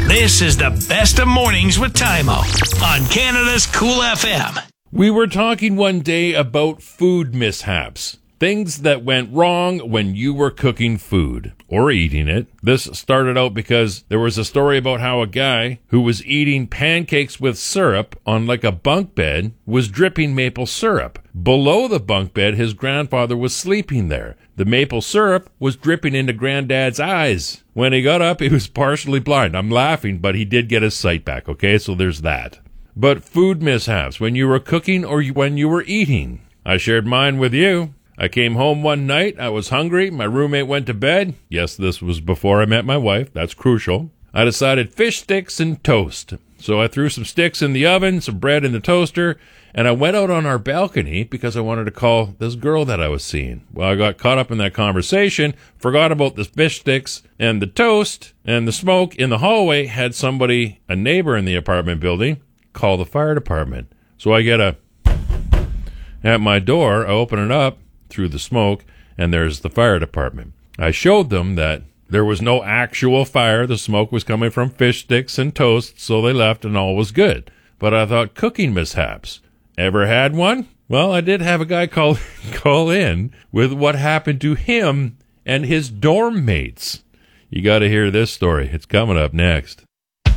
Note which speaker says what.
Speaker 1: This is the best of mornings with Tymo on Canada's Cool FM.
Speaker 2: We were talking one day about food mishaps. Things that went wrong when you were cooking food or eating it. This started out because there was a story about how a guy who was eating pancakes with syrup on like a bunk bed was dripping maple syrup. Below the bunk bed, his grandfather was sleeping there. The maple syrup was dripping into Granddad's eyes. When he got up, he was partially blind. I'm laughing, but he did get his sight back, okay? So there's that. But food mishaps when you were cooking or when you were eating. I shared mine with you. I came home one night. I was hungry. My roommate went to bed. Yes, this was before I met my wife. That's crucial. I decided fish sticks and toast. So I threw some sticks in the oven, some bread in the toaster, and I went out on our balcony because I wanted to call this girl that I was seeing. Well, I got caught up in that conversation, forgot about the fish sticks and the toast, and the smoke in the hallway had somebody, a neighbor in the apartment building, call the fire department. So I get at my door, I open it up through the smoke, and there's the fire department. I showed them that there was no actual fire. The smoke was coming from fish sticks and toast, so they left and all was good. But I thought, cooking mishaps. Ever had one? Well, I did have a guy call in with what happened to him and his dorm mates. You got to hear this story. It's coming up next.